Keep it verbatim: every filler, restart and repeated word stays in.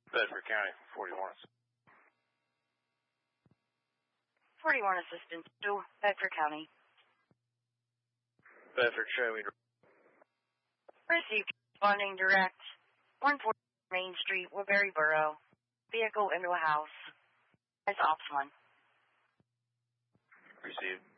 Bedford County, forty-one. forty-one assistant to Bedford County. Bedford, show me. Received responding direct. one forty Main Street, Woodbury Borough. Vehicle into a house. As ops one. Received.